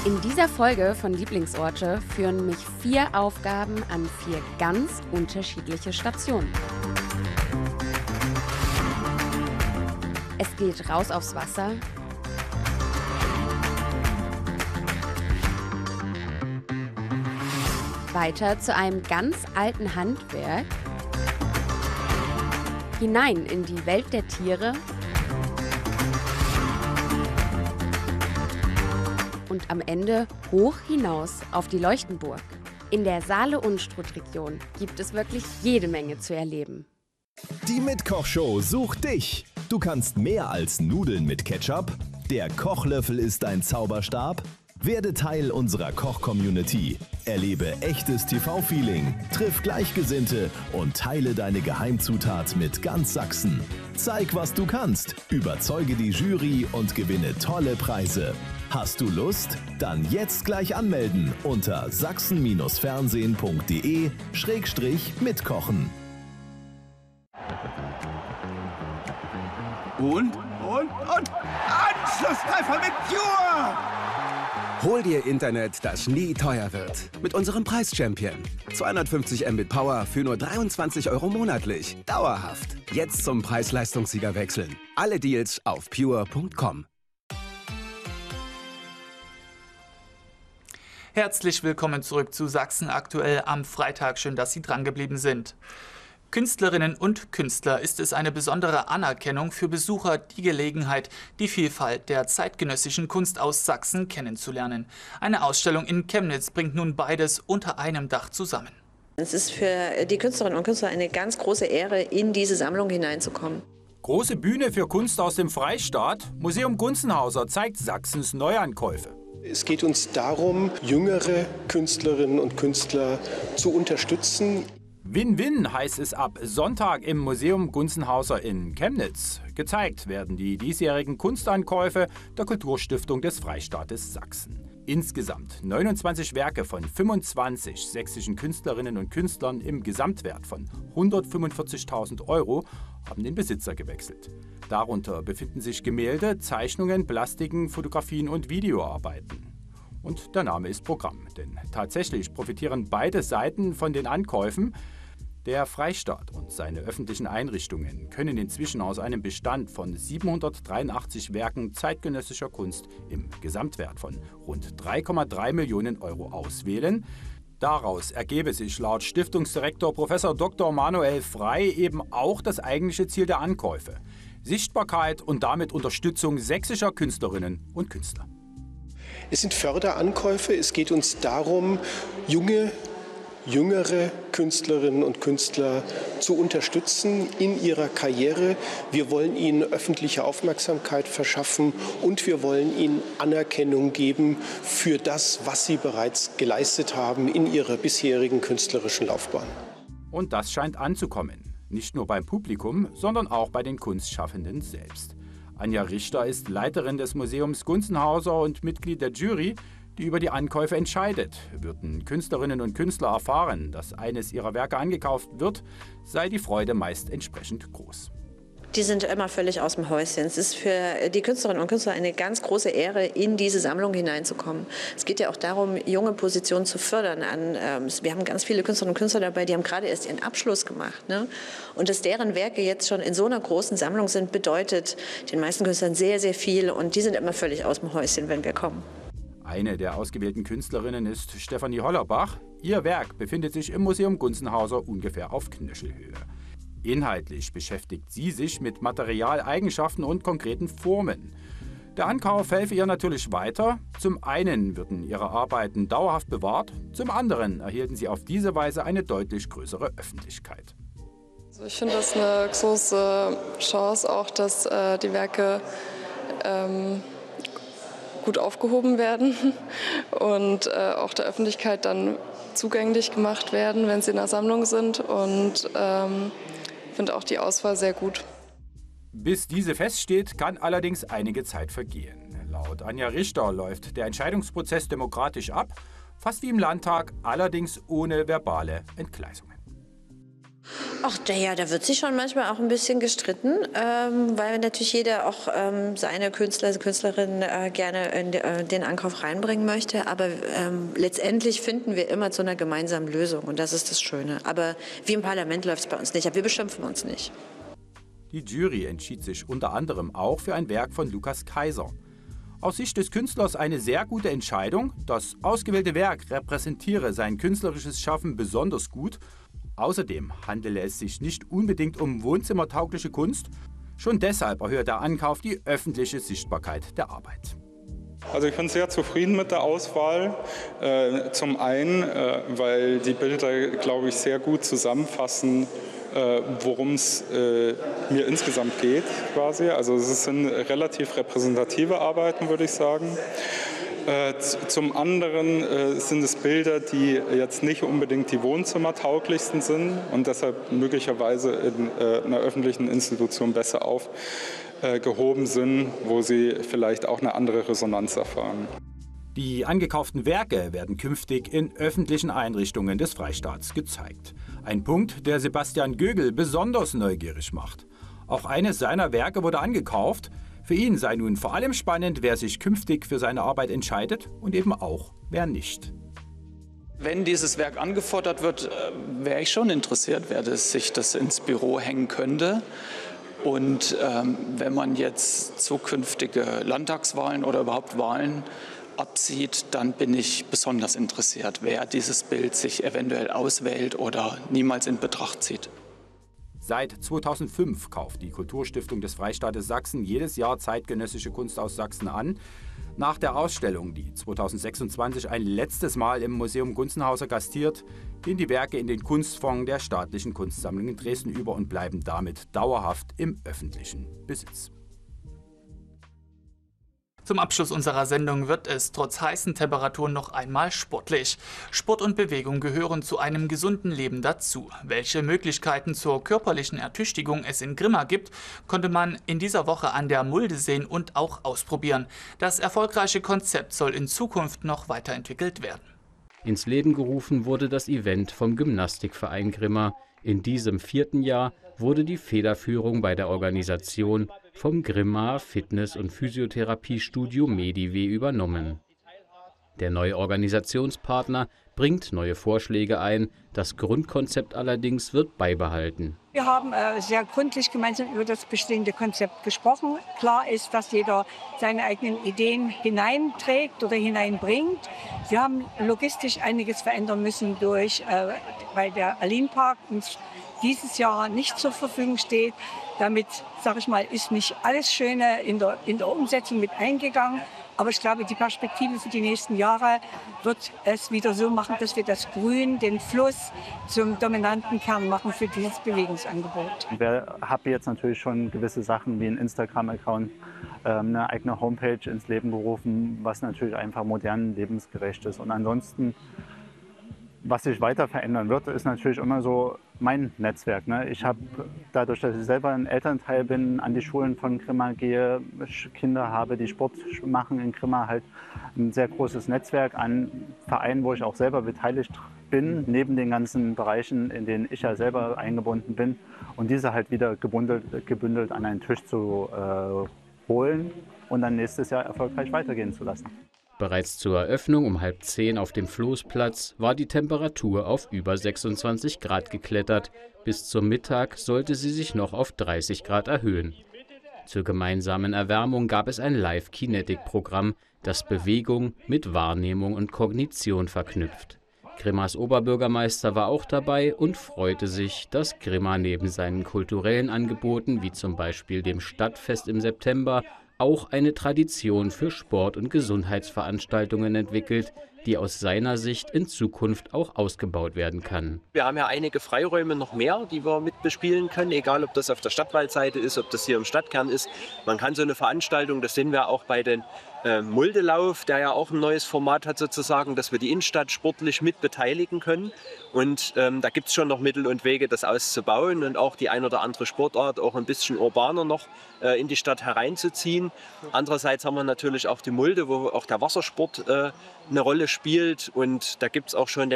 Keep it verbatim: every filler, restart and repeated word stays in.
In dieser Folge von Lieblingsorte führen mich vier Aufgaben an vier ganz unterschiedliche Stationen. Es geht raus aufs Wasser, weiter zu einem ganz alten Handwerk, hinein in die Welt der Tiere und am Ende hoch hinaus auf die Leuchtenburg. In der Saale-Unstrut-Region gibt es wirklich jede Menge zu erleben. Die Mitkochshow sucht dich. Du kannst mehr als Nudeln mit Ketchup. Der Kochlöffel ist ein Zauberstab. Werde Teil unserer Koch-Community. Erlebe echtes T V-Feeling, triff Gleichgesinnte und teile deine Geheimzutat mit ganz Sachsen. Zeig, was du kannst, überzeuge die Jury und gewinne tolle Preise. Hast du Lust? Dann jetzt gleich anmelden unter sachsen fernsehen punkt de schrägstrich mitkochen. Und, und, und Anschlusstreffer mit Pure! Hol dir Internet, das nie teuer wird. Mit unserem Preis-Champion. zweihundertfünfzig Mbit Power für nur dreiundzwanzig Euro monatlich. Dauerhaft. Jetzt zum Preis-Leistungssieger wechseln. Alle Deals auf pure punkt com. Herzlich willkommen zurück zu Sachsen aktuell am Freitag. Schön, dass Sie drangeblieben sind. Künstlerinnen und Künstler ist es eine besondere Anerkennung für Besucher, die Gelegenheit, die Vielfalt der zeitgenössischen Kunst aus Sachsen kennenzulernen. Eine Ausstellung in Chemnitz bringt nun beides unter einem Dach zusammen. Es ist für die Künstlerinnen und Künstler eine ganz große Ehre, in diese Sammlung hineinzukommen. Große Bühne für Kunst aus dem Freistaat. Museum Gunzenhauser zeigt Sachsens Neuankäufe. Es geht uns darum, jüngere Künstlerinnen und Künstler zu unterstützen. Win-Win heißt es ab Sonntag im Museum Gunzenhauser in Chemnitz. Gezeigt werden die diesjährigen Kunstankäufe der Kulturstiftung des Freistaates Sachsen. Insgesamt neunundzwanzig Werke von fünfundzwanzig sächsischen Künstlerinnen und Künstlern im Gesamtwert von hundertfünfundvierzigtausend Euro haben den Besitzer gewechselt. Darunter befinden sich Gemälde, Zeichnungen, Plastiken, Fotografien und Videoarbeiten. Und der Name ist Programm, denn tatsächlich profitieren beide Seiten von den Ankäufen. Der Freistaat und seine öffentlichen Einrichtungen können inzwischen aus einem Bestand von siebenhundertdreiundachtzig Werken zeitgenössischer Kunst im Gesamtwert von rund drei Komma drei Millionen Euro auswählen. Daraus ergebe sich laut Stiftungsdirektor Professor Doktor Manuel Frey eben auch das eigentliche Ziel der Ankäufe: Sichtbarkeit und damit Unterstützung sächsischer Künstlerinnen und Künstler. Es sind Förderankäufe. Es geht uns darum, junge, jüngere Künstlerinnen und Künstler zu unterstützen in ihrer Karriere. Wir wollen ihnen öffentliche Aufmerksamkeit verschaffen und wir wollen ihnen Anerkennung geben für das, was sie bereits geleistet haben in ihrer bisherigen künstlerischen Laufbahn. Und das scheint anzukommen. Nicht nur beim Publikum, sondern auch bei den Kunstschaffenden selbst. Anja Richter ist Leiterin des Museums Gunzenhauser und Mitglied der Jury, die über die Ankäufe entscheidet. Würden Künstlerinnen und Künstler erfahren, dass eines ihrer Werke angekauft wird, sei die Freude meist entsprechend groß. Die sind immer völlig aus dem Häuschen. Es ist für die Künstlerinnen und Künstler eine ganz große Ehre, in diese Sammlung hineinzukommen. Es geht ja auch darum, junge Positionen zu fördern. Wir haben ganz viele Künstlerinnen und Künstler dabei, die haben gerade erst ihren Abschluss gemacht. Ne? Und dass deren Werke jetzt schon in so einer großen Sammlung sind, bedeutet den meisten Künstlern sehr, sehr viel. Und die sind immer völlig aus dem Häuschen, wenn wir kommen. Eine der ausgewählten Künstlerinnen ist Stefanie Hollerbach. Ihr Werk befindet sich im Museum Gunzenhauser ungefähr auf Knöchelhöhe. Inhaltlich beschäftigt sie sich mit Materialeigenschaften und konkreten Formen. Der Ankauf helfe ihr natürlich weiter. Zum einen würden ihre Arbeiten dauerhaft bewahrt, zum anderen erhielten sie auf diese Weise eine deutlich größere Öffentlichkeit. Also ich finde das eine große Chance auch, dass äh, die Werke ähm, gut aufgehoben werden und äh, auch der Öffentlichkeit dann zugänglich gemacht werden, wenn sie in der Sammlung sind. Und ähm, ich finde auch die Auswahl sehr gut. Bis diese feststeht, kann allerdings einige Zeit vergehen. Laut Anja Richter läuft der Entscheidungsprozess demokratisch ab, fast wie im Landtag, allerdings ohne verbale Entgleisungen. Ach, ja, da wird sich schon manchmal auch ein bisschen gestritten, ähm, weil natürlich jeder auch ähm, seine Künstler, Künstlerin äh, gerne in de, äh, den Ankauf reinbringen möchte. Aber ähm, letztendlich finden wir immer zu einer gemeinsamen Lösung und das ist das Schöne. Aber wie im Parlament läuft es bei uns nicht, aber wir beschimpfen uns nicht. Die Jury entschied sich unter anderem auch für ein Werk von Lukas Kaiser. Aus Sicht des Künstlers eine sehr gute Entscheidung. Das ausgewählte Werk repräsentiere sein künstlerisches Schaffen besonders gut. Außerdem handele es sich nicht unbedingt um wohnzimmertaugliche Kunst. Schon deshalb erhöht der Ankauf die öffentliche Sichtbarkeit der Arbeit. Also ich bin sehr zufrieden mit der Auswahl. Äh, zum einen, äh, weil die Bilder, glaube ich, sehr gut zusammenfassen, äh, worum es äh, mir insgesamt geht, quasi. Also es sind relativ repräsentative Arbeiten, würde ich sagen. Äh, zum anderen äh, sind es Bilder, die jetzt nicht unbedingt die wohnzimmertauglichsten sind und deshalb möglicherweise in äh, einer öffentlichen Institution besser aufgehoben sind, wo sie vielleicht auch eine andere Resonanz erfahren. Die angekauften Werke werden künftig in öffentlichen Einrichtungen des Freistaats gezeigt. Ein Punkt, der Sebastian Gögel besonders neugierig macht. Auch eines seiner Werke wurde angekauft. Für ihn sei nun vor allem spannend, wer sich künftig für seine Arbeit entscheidet und eben auch, wer nicht. Wenn dieses Werk angefordert wird, wäre ich schon interessiert, wer das, sich das ins Büro hängen könnte. Und ähm, wenn man jetzt zukünftige Landtagswahlen oder überhaupt Wahlen absieht, dann bin ich besonders interessiert, wer dieses Bild sich eventuell auswählt oder niemals in Betracht zieht. Seit zweitausendfünf kauft die Kulturstiftung des Freistaates Sachsen jedes Jahr zeitgenössische Kunst aus Sachsen an. Nach der Ausstellung, die zweitausendsechsundzwanzig ein letztes Mal im Museum Gunzenhauser gastiert, gehen die Werke in den Kunstfonds der Staatlichen Kunstsammlung in Dresden über und bleiben damit dauerhaft im öffentlichen Besitz. Zum Abschluss unserer Sendung wird es trotz heißen Temperaturen noch einmal sportlich. Sport und Bewegung gehören zu einem gesunden Leben dazu. Welche Möglichkeiten zur körperlichen Ertüchtigung es in Grimma gibt, konnte man in dieser Woche an der Mulde sehen und auch ausprobieren. Das erfolgreiche Konzept soll in Zukunft noch weiterentwickelt werden. Ins Leben gerufen wurde das Event vom Gymnastikverein Grimma. In diesem vierten Jahr wurde die Federführung bei der Organisation vom Grimma Fitness- und Physiotherapiestudio Mediwe übernommen. Der neue Organisationspartner bringt neue Vorschläge ein, das Grundkonzept allerdings wird beibehalten. Wir haben äh, sehr gründlich gemeinsam über das bestehende Konzept gesprochen. Klar ist, dass jeder seine eigenen Ideen hineinträgt oder hineinbringt. Wir haben logistisch einiges verändern müssen, durch, äh, weil der Aline-Park uns dieses Jahr nicht zur Verfügung steht. Damit, sage ich mal, ist nicht alles Schöne in der, in der Umsetzung mit eingegangen. Aber ich glaube, die Perspektive für die nächsten Jahre wird es wieder so machen, dass wir das Grün, den Fluss zum dominanten Kern machen für dieses Bewegungsangebot. Wir haben jetzt natürlich schon gewisse Sachen wie ein Instagram-Account, eine eigene Homepage ins Leben gerufen, was natürlich einfach modern, lebensgerecht ist. Und ansonsten, was sich weiter verändern wird, ist natürlich immer so mein Netzwerk. Ne? Ich habe dadurch, dass ich selber ein Elternteil bin, an die Schulen von Grimma gehe, Kinder habe, die Sport machen in Grimma, halt ein sehr großes Netzwerk an Vereinen, wo ich auch selber beteiligt bin, neben den ganzen Bereichen, in denen ich ja selber eingebunden bin. Und diese halt wieder gebündelt, gebündelt an einen Tisch zu äh, holen und dann nächstes Jahr erfolgreich weitergehen zu lassen. Bereits zur Eröffnung um halb zehn auf dem Floßplatz war die Temperatur auf über sechsundzwanzig Grad geklettert. Bis zum Mittag sollte sie sich noch auf dreißig Grad erhöhen. Zur gemeinsamen Erwärmung gab es ein Live-Kinetic-Programm, das Bewegung mit Wahrnehmung und Kognition verknüpft. Grimmas Oberbürgermeister war auch dabei und freute sich, dass Grimma neben seinen kulturellen Angeboten, wie zum Beispiel dem Stadtfest im September, auch eine Tradition für Sport- und Gesundheitsveranstaltungen entwickelt, die aus seiner Sicht in Zukunft auch ausgebaut werden kann. Wir haben ja einige Freiräume noch mehr, die wir mit bespielen können, egal ob das auf der Stadtwaldseite ist, ob das hier im Stadtkern ist. Man kann so eine Veranstaltung, das sehen wir auch bei den äh, Muldelauf, der ja auch ein neues Format hat sozusagen, dass wir die Innenstadt sportlich mit beteiligen können. Und ähm, da gibt es schon noch Mittel und Wege, das auszubauen und auch die ein oder andere Sportart auch ein bisschen urbaner noch äh, in die Stadt hereinzuziehen. Andererseits haben wir natürlich auch die Mulde, wo auch der Wassersport äh, eine Rolle spielt und da gibt es auch schon den